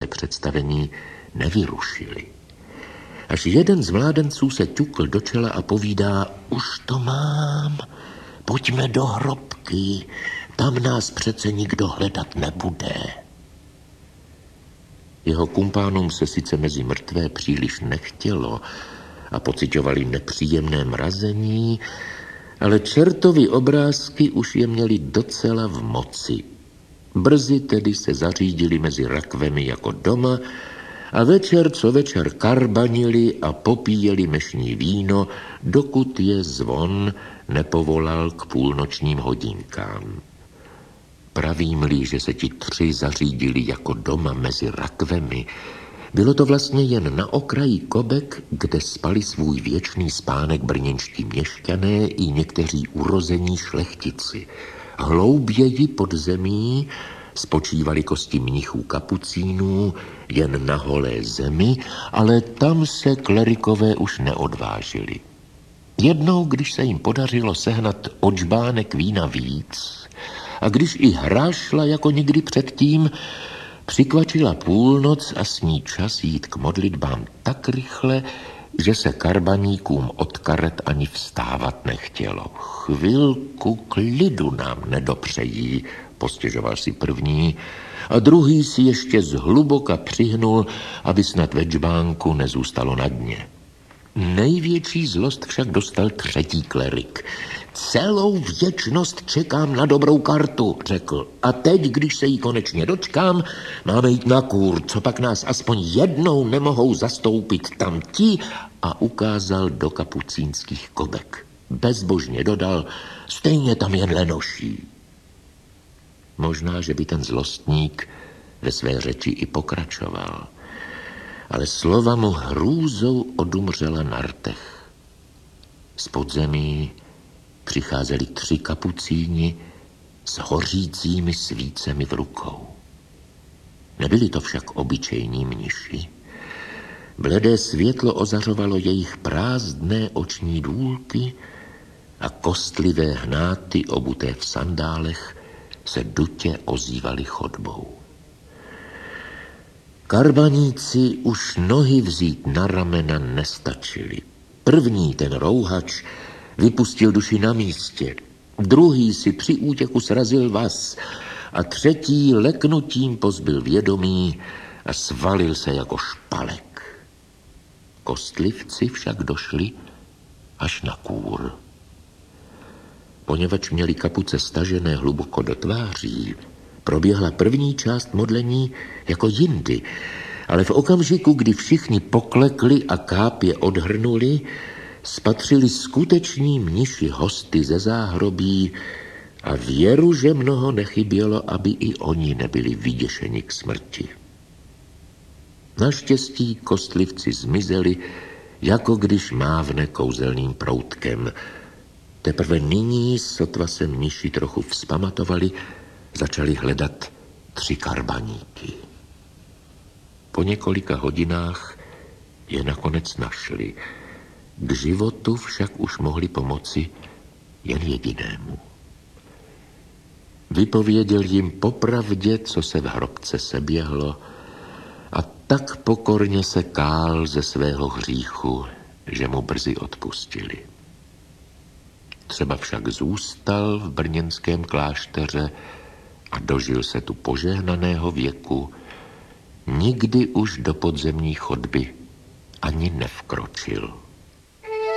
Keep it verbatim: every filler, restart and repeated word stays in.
představení nevyrušily. Až jeden z mládenců se ťukl do čela a povídá: už to mám, pojďme do hrobky, tam nás přece nikdo hledat nebude. Jeho kumpánům se sice mezi mrtvé příliš nechtělo a pociťovali nepříjemné mrazení, ale čertovy obrázky už je měli docela v moci. Brzy tedy se zařídili mezi rakvemi jako doma a večer co večer karbanili a popíjeli mešní víno, dokud je zvon nepovolal k půlnočním hodinkám. Pravím-li, že se ti tři zařídili jako doma mezi rakvemi, bylo to vlastně jen na okraji Kobek, kde spali svůj věčný spánek brněnští měšťané i někteří urození šlechtici. Hlouběji pod zemí spočívali kosti mnichů kapucínů jen na holé zemi, ale tam se klerikové už neodvážili. Jednou, když se jim podařilo sehnat očbánek vína víc a když i hra šla jako nikdy předtím, přikvačila půlnoc a s ní čas jít k modlitbám tak rychle, že se karbaníkům od karet ani vstávat nechtělo. Chvilku klidu nám nedopřejí, postěžoval si první, a druhý si ještě zhluboka přihnul, aby snad ve džbánku nezůstalo na dně. Největší zlost však dostal třetí klerik. Celou věčnost čekám na dobrou kartu, řekl. A teď, když se jí konečně dočkám, máme jít na kůr, co pak nás aspoň jednou nemohou zastoupit tam ti, a ukázal do kapucínských Kobek. Bezbožně dodal, stejně tam jen lenoší. Možná, že by ten zlostník ve své řeči i pokračoval, ale slova mu hrůzou odumřela na rtech. Z podzemí přicházeli tři kapucíni s hořícími svícemi v rukou. Nebyli to však obyčejní mniši. Bledé světlo ozařovalo jejich prázdné oční důlky a kostlivé hnáty obuté v sandálech se dutě ozývaly chodbou. Karbaníci už nohy vzít na ramena nestačili. První, ten rouhač, vypustil duši na místě, druhý si při útěku srazil vaz a třetí leknutím pozbyl vědomí a svalil se jako špalek. Kostlivci však došli až na kůr. Poněvadž měli kapuce stažené hluboko do tváří, proběhla první část modlení jako jindy, ale v okamžiku, kdy všichni poklekli a kápě odhrnuli, spatřili skuteční mniši hosty ze záhrobí a věru, že mnoho nechybělo, aby i oni nebyli vyděšeni k smrti. Naštěstí kostlivci zmizeli, jako když mávne kouzelným proutkem. Teprve nyní, sotva se mniši trochu vzpamatovali, začali hledat tři karbaníky. Po několika hodinách je nakonec našli. K životu však už mohli pomoci jen jedinému. Vypověděl jim popravdě, co se v hrobce seběhlo, a tak pokorně se kál ze svého hříchu, že mu brzy odpustili. Třeba však zůstal v brněnském klášteře a dožil se tu požehnaného věku, nikdy už do podzemní chodby ani nevkročil.